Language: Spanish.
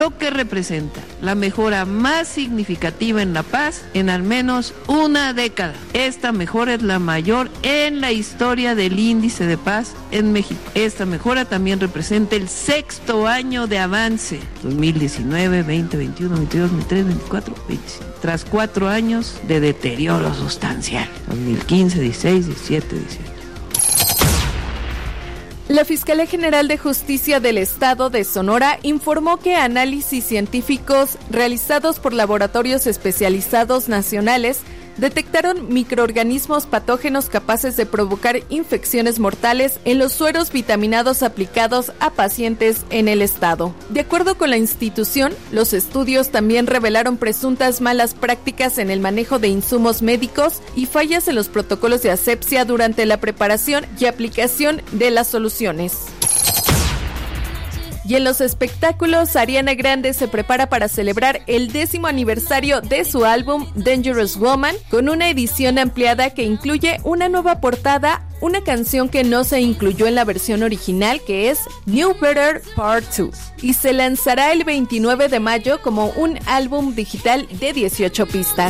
lo que representa la mejora más significativa en la paz en al menos una década. Esta mejora es la mayor en la historia del índice de paz en México. Esta mejora también representa el 6º año de avance, 2019, 20, 21, 22, 23, 24, 25, tras 4 años de deterioro sustancial, 2015, 16, 17, 18. La Fiscalía General de Justicia del Estado de Sonora informó que análisis científicos realizados por laboratorios especializados nacionales detectaron microorganismos patógenos capaces de provocar infecciones mortales en los sueros vitaminados aplicados a pacientes en el estado. De acuerdo con la institución, los estudios también revelaron presuntas malas prácticas en el manejo de insumos médicos y fallas en los protocolos de asepsia durante la preparación y aplicación de las soluciones. Y en los espectáculos, Ariana Grande se prepara para celebrar el 10º aniversario de su álbum Dangerous Woman, con una edición ampliada que incluye una nueva portada, una canción que no se incluyó en la versión original, que es New Better Part 2, y se lanzará el 29 de mayo como un álbum digital de 18 pistas.